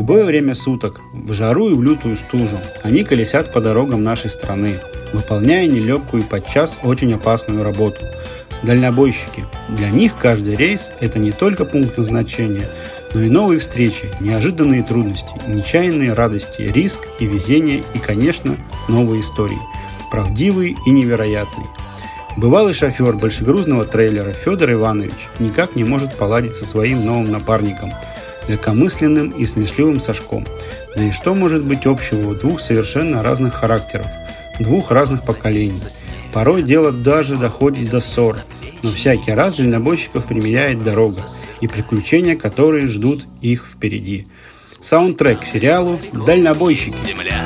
любое время суток, в жару и в лютую стужу, они колесят по дорогам нашей страны, выполняя нелегкую и подчас очень опасную работу. Дальнобойщики. Для них каждый рейс – это не только пункт назначения, но и новые встречи, неожиданные трудности, нечаянные радости, риск и везение и, конечно, новые истории, правдивые и невероятные. Бывалый шофер большегрузного трейлера Федор Иванович никак не может поладить со своим новым напарником, легкомысленным и смешливым Сашком. Да и что может быть общего у двух совершенно разных характеров, двух разных поколений? Порой дело даже доходит до ссор, но всякий раз дальнобойщиков примиряет дорога и приключения, которые ждут их впереди. Саундтрек к сериалу «Дальнобойщики».